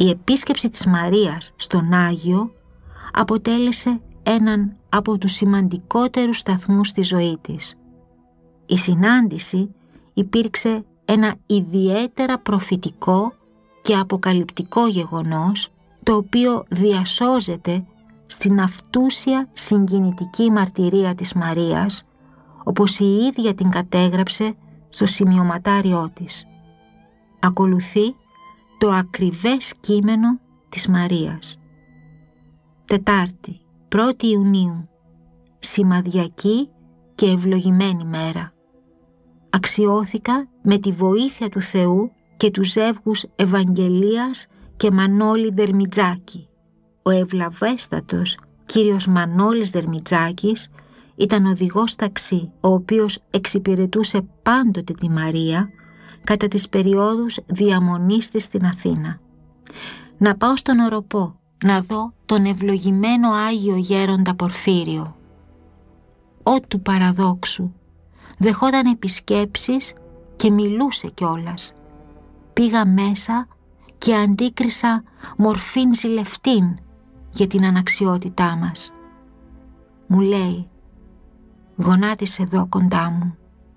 Η επίσκεψη της Μαρίας στον Άγιο αποτέλεσε έναν από τους σημαντικότερους σταθμούς στη ζωή της. Η συνάντηση υπήρξε ένα ιδιαίτερα προφητικό και αποκαλυπτικό γεγονός, το οποίο διασώζεται στην αυτούσια συγκινητική μαρτυρία της Μαρίας, όπως η ίδια την κατέγραψε στο σημειωματάριό της. Ακολουθεί το ακριβές κείμενο της Μαρίας. Τετάρτη, 1η Ιουνίου, σημαδιακή και ευλογημένη μέρα. Αξιώθηκα με τη βοήθεια του Θεού και του ζεύγους Ευαγγελίας και Μανώλη Δερμιτζάκη. Ο ευλαβέστατος κύριος Μανώλης Δερμιτζάκης ήταν οδηγός ταξί, ο οποίος εξυπηρετούσε πάντοτε τη Μαρία κατά τις περιόδους διαμονής της στην Αθήνα. Να πάω στον Οροπό, να δω τον ευλογημένο Άγιο Γέροντα Πορφύριο. Ό του παραδόξου, δεχόταν επισκέψεις και μιλούσε κιόλας. Πήγα μέσα και αντίκρισα μορφήν ζηλευτήν για την αναξιότητά μας. Μου λέει, γονάτισε εδώ κοντά μου.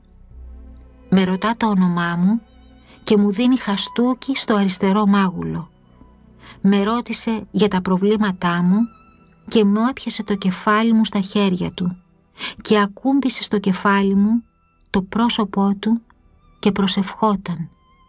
Με ρωτά το όνομά μου και μου δίνει χαστούκι στο αριστερό μάγουλο. Με ρώτησε για τα προβλήματά μου και μου έπιασε το κεφάλι μου στα χέρια του και ακούμπησε στο κεφάλι μου το πρόσωπό του και προσευχόταν.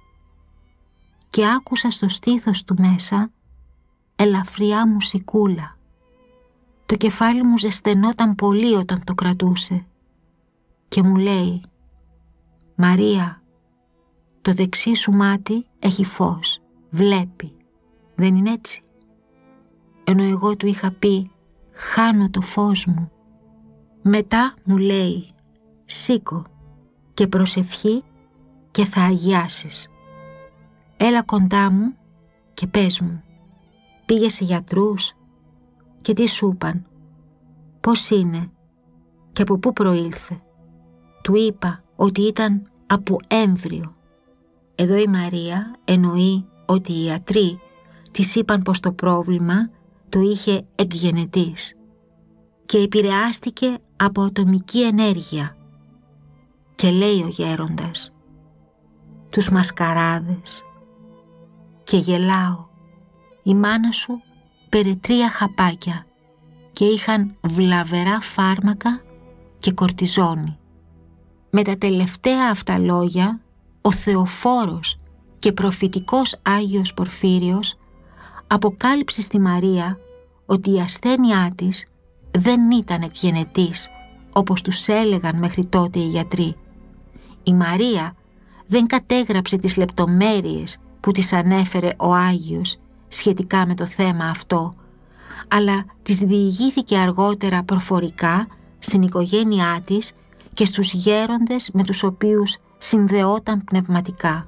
Και άκουσα στο στήθος του μέσα ελαφριά μουσικούλα. Το κεφάλι μου ζεσθενόταν πολύ όταν το κρατούσε και μου λέει, «Μαρία, το δεξί σου μάτι έχει φως, βλέπει, δεν είναι έτσι?» Ενώ εγώ του είχα πει, «Χάνω το φως μου». Μετά μου λέει, «Σήκω και προσευχή και θα αγιάσεις. Έλα κοντά μου και πες μου, πήγες σε γιατρούς και τι σου είπαν, πώς είναι και από πού προήλθε?» Του είπα ότι ήταν από έμβριο. Εδώ η Μαρία εννοεί ότι οι ιατροί της είπαν πως το πρόβλημα το είχε εκγενετής και επηρεάστηκε από ατομική ενέργεια. Και λέει ο γέροντας, τους μασκαράδες, και γελάω, η μάνα σου πήρε 3 χαπάκια και είχαν βλαβερά φάρμακα και κορτιζόνη. Με τα τελευταία αυτά λόγια, ο θεοφόρος και προφητικός Άγιος Πορφύριος αποκάλυψε στη Μαρία ότι η ασθένειά της δεν ήταν εκγενετής όπως τους έλεγαν μέχρι τότε οι γιατροί. Η Μαρία δεν κατέγραψε τις λεπτομέρειες που της ανέφερε ο Άγιος σχετικά με το θέμα αυτό, αλλά τις διηγήθηκε αργότερα προφορικά στην οικογένειά της και στους γέροντες με τους οποίους συνδεόταν πνευματικά.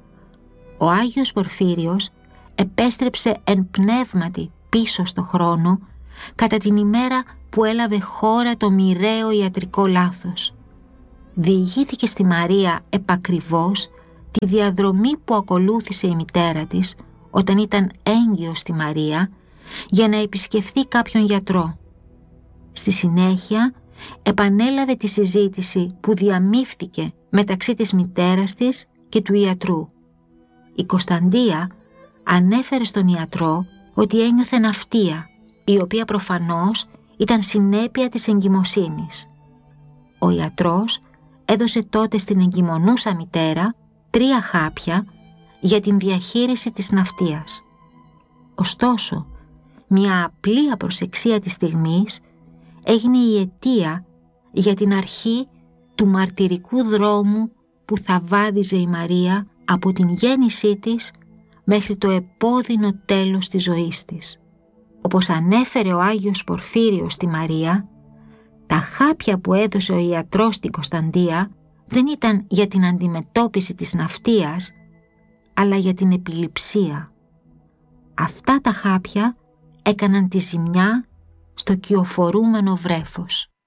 Ο Άγιος Πορφύριος επέστρεψε εν πνεύματι πίσω στο χρόνο κατά την ημέρα που έλαβε χώρα το μοιραίο ιατρικό λάθος. Διηγήθηκε στη Μαρία επακριβώς τη διαδρομή που ακολούθησε η μητέρα της όταν ήταν έγκυος στη Μαρία για να επισκεφθεί κάποιον γιατρό. Στη συνέχεια επανέλαβε τη συζήτηση που διαμήφθηκε μεταξύ της μητέρας της και του ιατρού. Η Κωνσταντία ανέφερε στον ιατρό ότι ένιωθε ναυτία, η οποία προφανώς ήταν συνέπεια της εγκυμοσύνης. Ο ιατρός έδωσε τότε στην εγκυμονούσα μητέρα 3 χάπια για την διαχείριση της ναυτίας. Ωστόσο, μια απλή απροσεξία της στιγμής έγινε η αιτία για την αρχή του μαρτυρικού δρόμου που θα βάδιζε η Μαρία από την γέννησή της μέχρι το επώδυνο τέλος της ζωής της. Όπως ανέφερε ο Άγιος Πορφύριος στη Μαρία, τα χάπια που έδωσε ο ιατρός στην Κωνσταντία δεν ήταν για την αντιμετώπιση της ναυτίας, αλλά για την επιληψία. Αυτά τα χάπια έκαναν τη ζημιά στο κυοφορούμενο βρέφος.